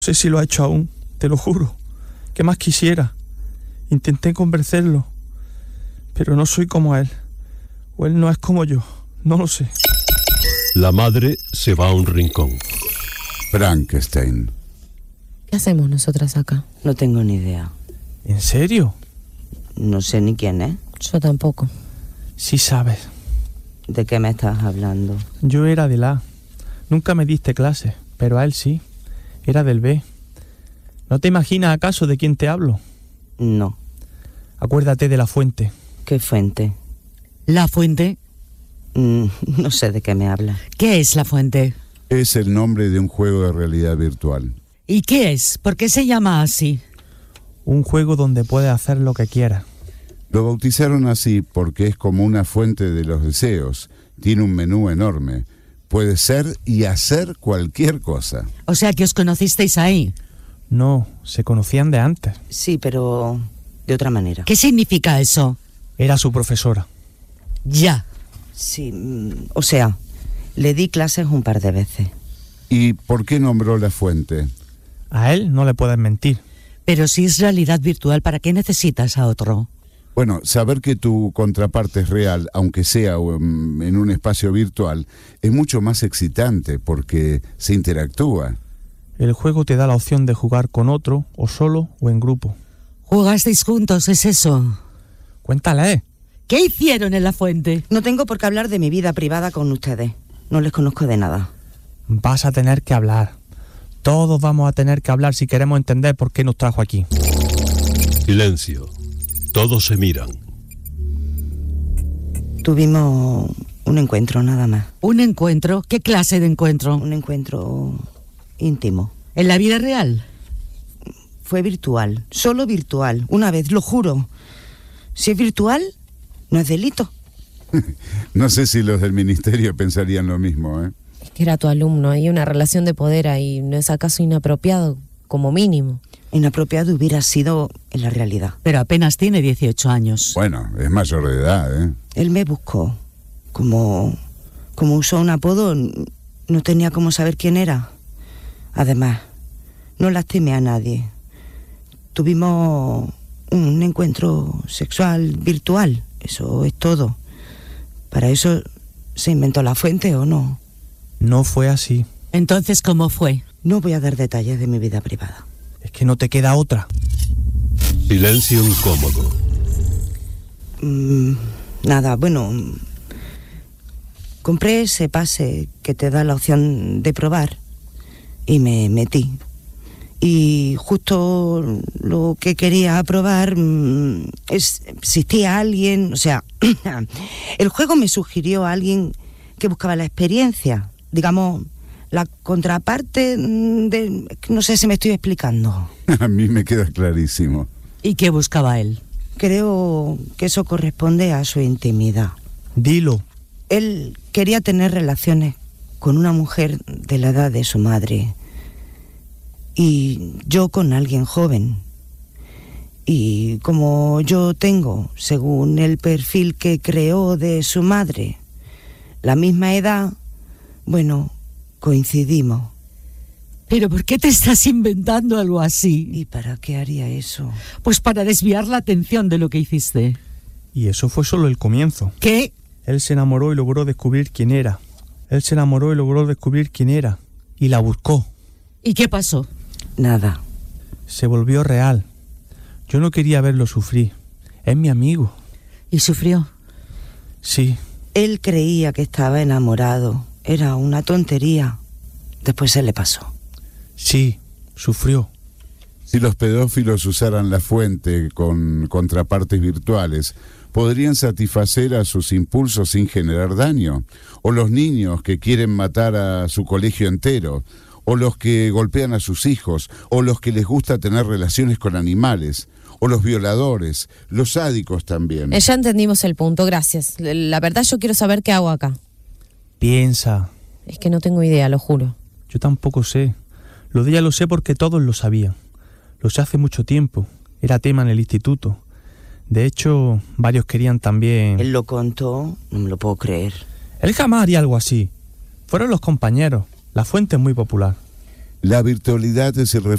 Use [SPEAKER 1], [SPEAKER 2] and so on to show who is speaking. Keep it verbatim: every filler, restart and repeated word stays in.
[SPEAKER 1] No sé si lo ha hecho aún, te lo juro. ¿Qué más quisiera? Intenté convencerlo, pero no soy como él. O él no es como yo, no lo sé.
[SPEAKER 2] La madre se va a un rincón.
[SPEAKER 3] Frankenstein.
[SPEAKER 4] ¿Qué hacemos nosotras acá?
[SPEAKER 5] No tengo ni idea.
[SPEAKER 1] ¿En serio?
[SPEAKER 5] No sé ni quién es.
[SPEAKER 4] Yo tampoco.
[SPEAKER 1] Sí sabes.
[SPEAKER 5] ¿De qué me estás hablando?
[SPEAKER 1] Yo era del A. Nunca me diste clase, pero a él sí. Era del B. ¿No te imaginas acaso de quién te hablo?
[SPEAKER 5] No.
[SPEAKER 1] Acuérdate de la fuente.
[SPEAKER 5] ¿Qué fuente?
[SPEAKER 6] ¿La fuente?
[SPEAKER 5] Mm, no sé de qué me hablas.
[SPEAKER 6] ¿Qué es la fuente?
[SPEAKER 3] Es el nombre de un juego de realidad virtual.
[SPEAKER 6] ¿Y qué es? ¿Por qué se llama así?
[SPEAKER 1] Un juego donde puedes hacer lo que quieras.
[SPEAKER 3] Lo bautizaron así porque es como una fuente de los deseos. Tiene un menú enorme. Puede ser y hacer cualquier cosa.
[SPEAKER 6] O sea que os conocisteis ahí.
[SPEAKER 1] No, se conocían de antes.
[SPEAKER 5] Sí, pero de otra manera.
[SPEAKER 6] ¿Qué significa eso?
[SPEAKER 1] Era su profesora.
[SPEAKER 6] Ya.
[SPEAKER 5] Sí, mm, o sea, le di clases un par de veces.
[SPEAKER 3] ¿Y por qué nombró la fuente?
[SPEAKER 1] A él no le puedes mentir.
[SPEAKER 6] Pero si es realidad virtual, ¿para qué necesitas a otro?
[SPEAKER 3] Bueno, saber que tu contraparte es real, aunque sea um, en un espacio virtual, es mucho más excitante porque se interactúa.
[SPEAKER 1] El juego te da la opción de jugar con otro, o solo, o en grupo.
[SPEAKER 6] ¿Jugasteis juntos, es eso?
[SPEAKER 1] Cuéntale.
[SPEAKER 6] ¿Qué hicieron en la fuente?
[SPEAKER 5] No tengo por qué hablar de mi vida privada con ustedes. No les conozco de nada.
[SPEAKER 1] Vas a tener que hablar. Todos vamos a tener que hablar si queremos entender por qué nos trajo aquí.
[SPEAKER 2] Silencio. Todos se miran.
[SPEAKER 5] Tuvimos un encuentro nada más.
[SPEAKER 6] ¿Un encuentro? ¿Qué clase de encuentro?
[SPEAKER 5] Un encuentro íntimo.
[SPEAKER 6] ¿En la vida real?
[SPEAKER 5] Fue virtual, solo virtual. Una vez, lo juro. Si es virtual, no es delito.
[SPEAKER 3] No sé si los del ministerio pensarían lo mismo, ¿eh?
[SPEAKER 4] Es que era tu alumno, hay una relación de poder ahí. ¿No es acaso inapropiado, como mínimo?
[SPEAKER 5] Inapropiado hubiera sido en la realidad.
[SPEAKER 6] Pero apenas tiene dieciocho años.
[SPEAKER 3] Bueno, es mayor de edad, ¿eh?
[SPEAKER 5] Él me buscó. Como, como usó un apodo, no tenía cómo saber quién era. Además, no lastimé a nadie. Tuvimos un encuentro sexual virtual, eso es todo. ¿Para eso se inventó la fuente o no?
[SPEAKER 1] No fue así.
[SPEAKER 6] Entonces, ¿cómo fue?
[SPEAKER 5] No voy a dar detalles de mi vida privada.
[SPEAKER 1] Es que no te queda otra.
[SPEAKER 2] Silencio incómodo.
[SPEAKER 5] Mm, nada, bueno... Compré ese pase que te da la opción de probar y me metí. Y justo lo que quería probar mmm, es, existía alguien, o sea, el juego me sugirió a alguien que buscaba la experiencia, digamos, la contraparte de... No sé si me estoy explicando.
[SPEAKER 3] A mí me queda clarísimo.
[SPEAKER 6] ¿Y qué buscaba él?
[SPEAKER 5] Creo que eso corresponde a su intimidad.
[SPEAKER 1] Dilo.
[SPEAKER 5] Él quería tener relaciones con una mujer de la edad de su madre y yo con alguien joven. Y como yo tengo, según el perfil que creó de su madre, la misma edad, bueno, coincidimos.
[SPEAKER 6] ¿Pero por qué te estás inventando algo así?
[SPEAKER 5] ¿Y para qué haría eso?
[SPEAKER 6] Pues para desviar la atención de lo que hiciste.
[SPEAKER 1] Y eso fue solo el comienzo.
[SPEAKER 6] ¿Qué?
[SPEAKER 1] Él se enamoró y logró descubrir quién era. Él se enamoró y logró descubrir quién era. Y la buscó.
[SPEAKER 6] ¿Y qué pasó?
[SPEAKER 5] Nada.
[SPEAKER 1] Se volvió real. Yo no quería verlo sufrir. Es mi amigo.
[SPEAKER 6] ¿Y sufrió?
[SPEAKER 1] Sí.
[SPEAKER 5] Él creía que estaba enamorado. Era una tontería. Después se le pasó.
[SPEAKER 1] Sí, sufrió.
[SPEAKER 3] Si los pedófilos usaran la fuente con contrapartes virtuales, podrían satisfacer a sus impulsos sin generar daño. O los niños que quieren matar a su colegio entero. O los que golpean a sus hijos. O los que les gusta tener relaciones con animales. O los violadores, los sádicos también.
[SPEAKER 4] Eh, ya entendimos el punto, gracias. La verdad yo quiero saber qué hago acá.
[SPEAKER 1] Piensa.
[SPEAKER 4] Es que no tengo idea, lo juro.
[SPEAKER 1] Yo tampoco sé. Lo de ella lo sé porque todos lo sabían. Lo sé hace mucho tiempo. Era tema en el instituto. De hecho, varios querían también...
[SPEAKER 5] Él lo contó, no me lo puedo creer.
[SPEAKER 1] Él jamás haría algo así. Fueron los compañeros. La fuente es muy popular.
[SPEAKER 3] La virtualidad es el reflejo